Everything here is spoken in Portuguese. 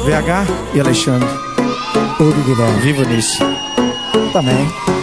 VH e Alexandre. Tudo, Guilherme. Vivo nisso. Também.